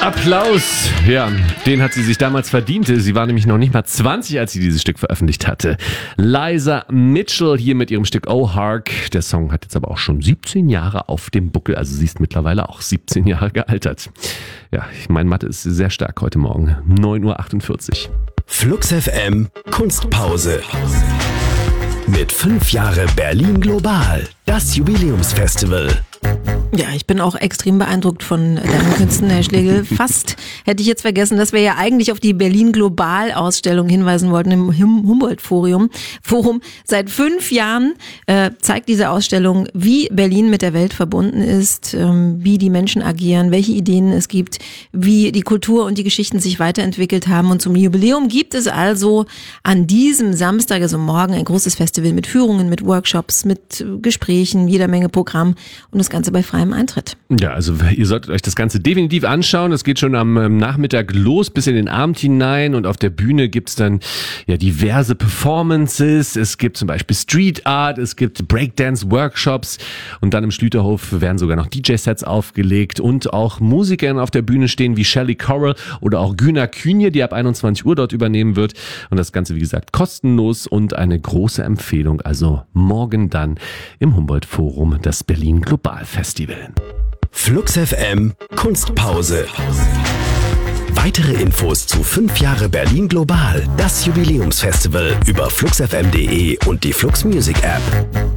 Applaus. Ja, den hat sie sich damals verdient. Sie war nämlich noch nicht mal 20, als sie dieses Stück veröffentlicht hatte. Liza Mitchell hier mit ihrem Stück Oh Hark. Der Song hat jetzt aber auch schon 17 Jahre auf dem Buckel. Also sie ist mittlerweile auch 17 Jahre gealtert. Ja, mein Mathe ist sehr stark heute Morgen. 9:48 Uhr. Flux FM Kunstpause. Mit 5 Jahre Berlin Global. Das Jubiläumsfestival. Ja, ich bin auch extrem beeindruckt von deinen Künsten, Herr Schlegel. Fast hätte ich jetzt vergessen, dass wir ja eigentlich auf die Berlin-Global-Ausstellung hinweisen wollten im Humboldt-Forum. Seit 5 Jahren zeigt diese Ausstellung, wie Berlin mit der Welt verbunden ist, wie die Menschen agieren, welche Ideen es gibt, wie die Kultur und die Geschichten sich weiterentwickelt haben. Und zum Jubiläum gibt es also an diesem Samstag, also morgen, ein großes Festival mit Führungen, mit Workshops, mit Gesprächen, jeder Menge Programm und das Ganze bei freiem Eintritt. Ja, also ihr solltet euch das Ganze definitiv anschauen. Es geht schon am Nachmittag los bis in den Abend hinein und auf der Bühne gibt's dann ja diverse Performances. Es gibt zum Beispiel Street Art, es gibt Breakdance-Workshops und dann im Schlüterhof werden sogar noch DJ-Sets aufgelegt und auch Musiker auf der Bühne stehen wie Shelley Coral oder auch Güner Künje, die ab 21 Uhr dort übernehmen wird. Und das Ganze, wie gesagt, kostenlos und eine große Empfehlung. Also morgen dann im Humboldt-Forum das Berlin Global Festival. Flux FM Kunstpause. Weitere Infos zu 5 Jahre Berlin Global, das Jubiläumsfestival über fluxfm.de und die Flux Music App.